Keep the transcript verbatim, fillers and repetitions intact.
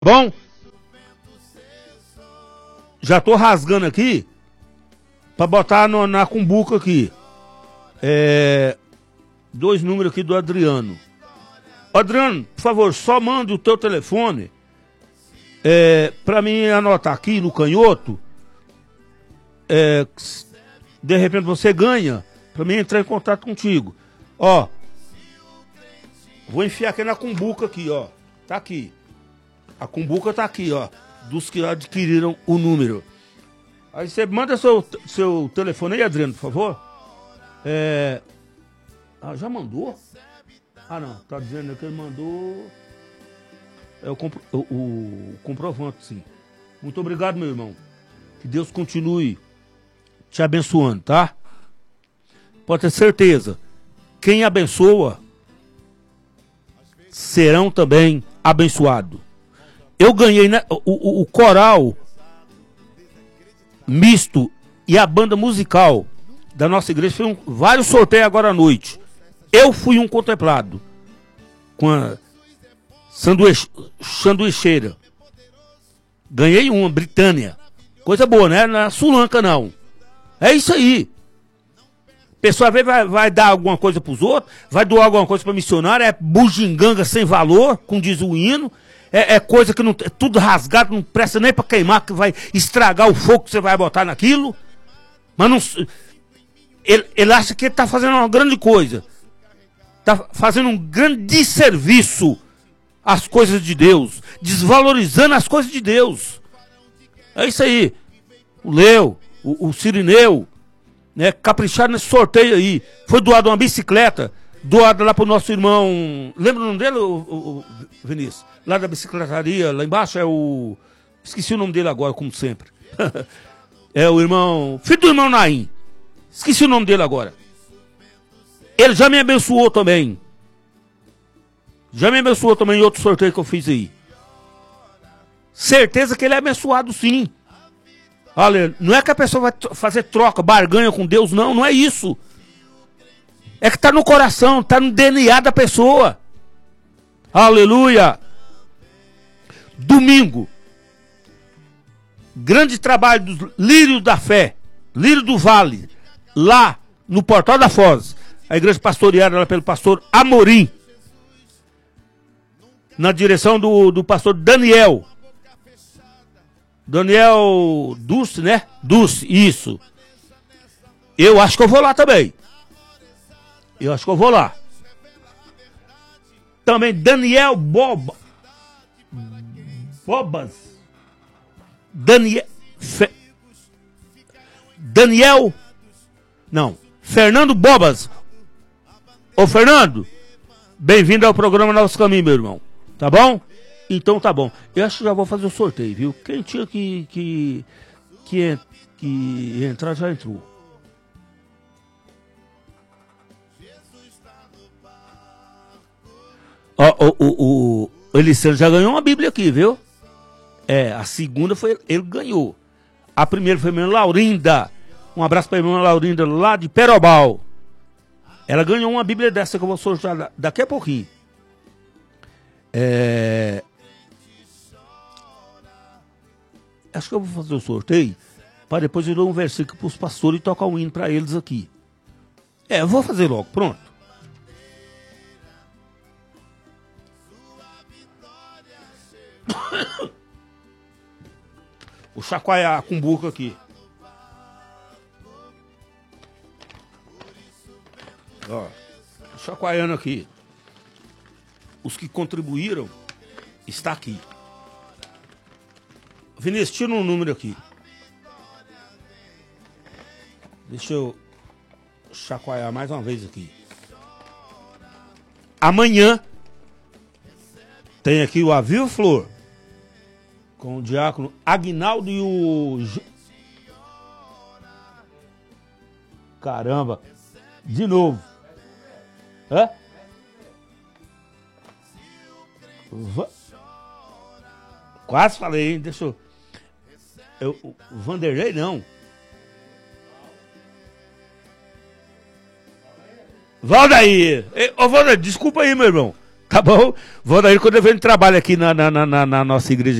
Bom, já tô rasgando aqui pra botar no, na cumbuca aqui. É, dois números aqui do Adriano. Adriano, por favor, só mande o teu telefone é, pra mim anotar aqui no canhoto. É, de repente você ganha, pra mim entrar em contato contigo. Ó, vou enfiar aqui na cumbuca aqui, ó. Tá aqui. A cumbuca tá aqui, ó, dos que adquiriram o número. Aí você manda seu, seu telefone aí, Adriano, por favor. É... Ah, já mandou? Ah, não, tá dizendo que ele mandou... É o, compro... o, o comprovante, sim. Muito obrigado, meu irmão. Que Deus continue te abençoando, tá? Pode ter certeza. Quem abençoa serão também abençoados. Eu ganhei, né, o, o, o coral misto e a banda musical da nossa igreja. Foi um, vários sorteios agora à noite. Eu fui um contemplado com a sanduíche, sanduicheira. Ganhei uma, Britânia. Coisa boa, né? Não é Sulanca, não. É isso aí. A pessoa vai, vai dar alguma coisa para os outros, vai doar alguma coisa para missionário, é bugiganga sem valor, como diz o hino. É, é coisa que não, é tudo rasgado, não presta nem para queimar, que vai estragar o fogo que você vai botar naquilo. Mas não, ele, ele acha que ele está fazendo uma grande coisa. Está fazendo um grande desserviço às coisas de Deus, desvalorizando as coisas de Deus. É isso aí. O Leo, o, o Cirineu, né, capricharam nesse sorteio aí. Foi doado uma bicicleta, doada lá pro nosso irmão. Lembra o nome dele, o, o, o Vinícius? Lá da bicicletaria, lá embaixo é o... Esqueci o nome dele agora, como sempre. É o irmão... Filho do irmão Naim. Esqueci o nome dele agora. Ele já me abençoou também. Já me abençoou também em outro sorteio que eu fiz aí. Certeza que ele é abençoado, sim. Olha, não é que a pessoa vai fazer troca, barganha com Deus, não, não é isso. É que tá no coração, tá no D N A da pessoa. Aleluia. Domingo. Grande trabalho do Lírio da Fé, Lírio do Vale, lá no Portal da Foz. A igreja pastoreada lá pelo pastor Amorim. Na direção do, do pastor Daniel. Daniel Dulce, né? Dulce, isso. Eu acho que eu vou lá também. Eu acho que eu vou lá. Também Daniel Boba. Bobas. Daniel. Fe, Daniel. Não. Fernando Bobas. Ô, Fernando. Bem-vindo ao programa Novos Caminhos, meu irmão. Tá bom? Então tá bom. Eu acho que já vou fazer o sorteio, viu? Quem tinha que, que, que, que entrar, já entrou. Ó, o, o, o Elisandro já ganhou uma Bíblia aqui, viu? É, a segunda foi ele ganhou. A primeira foi a minha Laurinda. Um abraço pra minha Laurinda lá de Perobal. Ela ganhou uma Bíblia dessa que eu vou sortear daqui a pouquinho. É... Acho que eu vou fazer o sorteio para depois eu dar um versículo para os pastores e tocar um hino para eles aqui. É, eu vou fazer logo, pronto. Vou chacoalhar a cumbuca aqui. Ó, chacoalhando aqui. Os que contribuíram está aqui. Vinícius, tira um número aqui. Deixa eu chacoalhar mais uma vez aqui. Amanhã tem aqui o Aviva Flor com o diácono Aguinaldo e o... Caramba. De novo. Hã? Va... Quase falei, hein? Deixa eu... eu... O Vanderlei, não. Valdair. Ô, Valdair, desculpa aí, meu irmão. Tá bom? Valdair, quando eu venho trabalho aqui na, na, na, na nossa igreja